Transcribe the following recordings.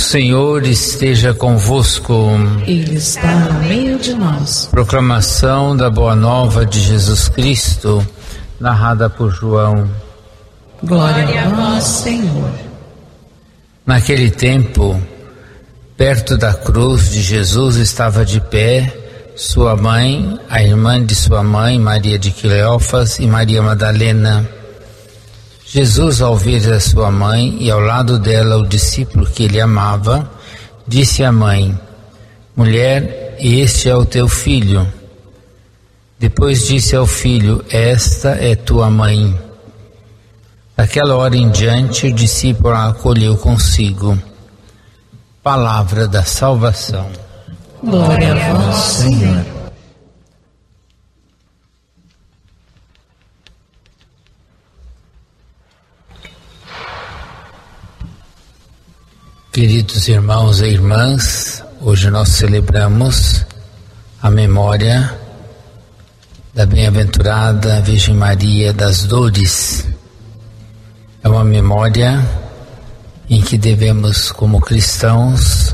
Senhor esteja convosco. Ele está no meio de nós. Proclamação da Boa Nova de Jesus Cristo, narrada por João. Glória a vós, Senhor. Naquele tempo, perto da cruz de Jesus estava de pé sua mãe, a irmã de sua mãe, Maria de Cleófas, e Maria Madalena. Jesus, ao ver a sua mãe e ao lado dela o discípulo que ele amava, disse à mãe: Mulher, este é o teu filho. Depois disse ao filho: Esta é tua mãe. Daquela hora em diante, o discípulo a acolheu consigo. Palavra da salvação. Glória a vós, Senhor. Queridos irmãos e irmãs, hoje nós celebramos a memória da bem-aventurada Virgem Maria das Dores. É uma memória em que devemos, como cristãos,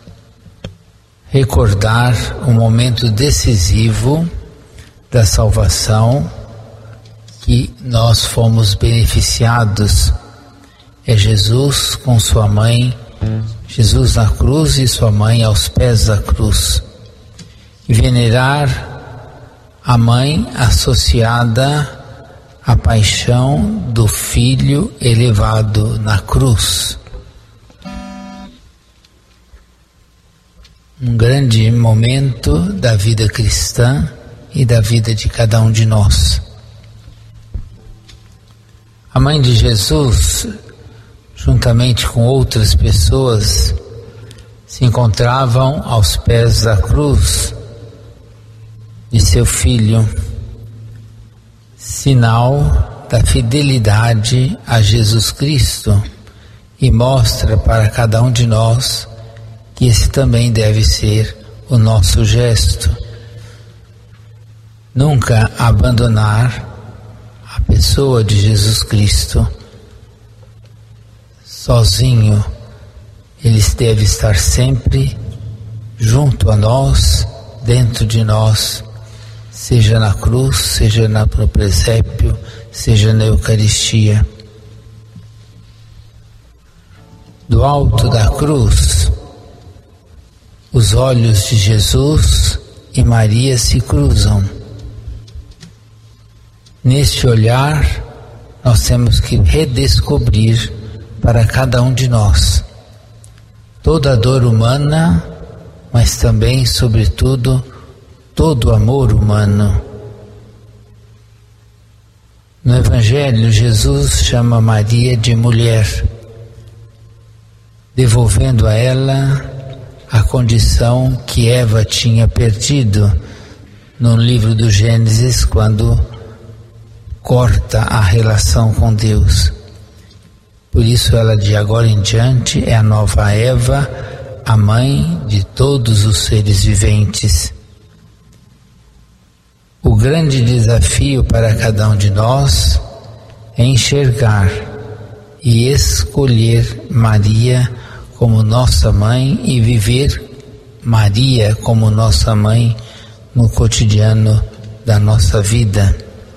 recordar um momento decisivo da salvação que nós fomos beneficiados. É Jesus com sua mãe, Jesus na cruz e sua mãe aos pés da cruz. E venerar a mãe associada à paixão do Filho elevado na cruz. Um grande momento da vida cristã e da vida de cada um de nós. A mãe de Jesus, juntamente com outras pessoas, se encontravam aos pés da cruz de seu filho, sinal da fidelidade a Jesus Cristo, e mostra para cada um de nós que esse também deve ser o nosso gesto. Nunca abandonar a pessoa de Jesus Cristo sozinho. Ele deve estar sempre junto a nós, dentro de nós, seja na cruz, seja no presépio, seja na Eucaristia. Do alto da cruz, os olhos de Jesus e Maria se cruzam. Neste olhar, nós temos que redescobrir para cada um de nós toda a dor humana, mas também, sobretudo, todo o amor humano. No Evangelho, Jesus chama Maria de mulher, devolvendo a ela a condição que Eva tinha perdido no livro do Gênesis, quando corta a relação com Deus. Por isso ela, de agora em diante, é a nova Eva, a mãe de todos os seres viventes. O grande desafio para cada um de nós é enxergar e escolher Maria como nossa mãe e viver Maria como nossa mãe no cotidiano da nossa vida.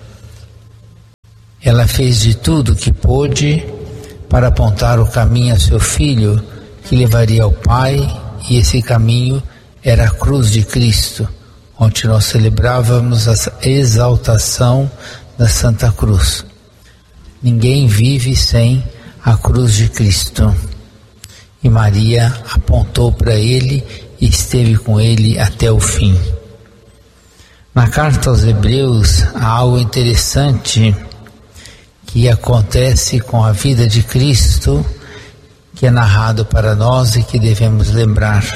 Ela fez de tudo que pôde para apontar o caminho a seu filho, que levaria ao Pai, e esse caminho era a cruz de Cristo, onde nós celebrávamos a exaltação da Santa Cruz. Ninguém vive sem a cruz de Cristo. E Maria apontou para ele e esteve com ele até o fim. Na carta aos Hebreus há algo interessante que acontece com a vida de Cristo, que é narrado para nós e que devemos lembrar.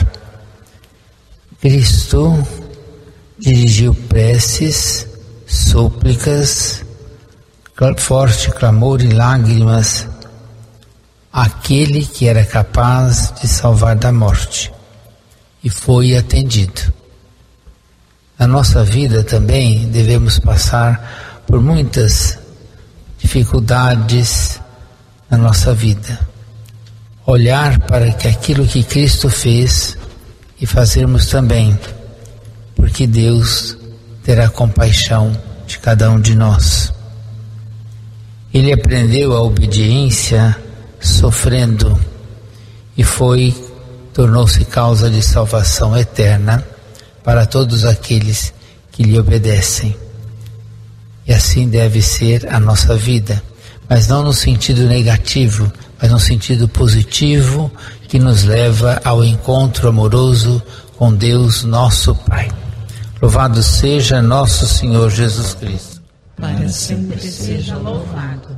Cristo dirigiu preces, súplicas, forte clamor e lágrimas àquele que era capaz de salvar da morte, e foi atendido. Na nossa vida também devemos passar por muitas dificuldades na nossa vida. olhar para aquilo que Cristo fez e fazermos também, porque Deus terá compaixão de cada um de nós. Ele aprendeu a obediência sofrendo e tornou-se causa de salvação eterna para todos aqueles que lhe obedecem. E assim deve ser a nossa vida, mas não no sentido negativo, mas no sentido positivo, que nos leva ao encontro amoroso com Deus, nosso Pai. Louvado seja nosso Senhor Jesus Cristo. Para sempre seja louvado.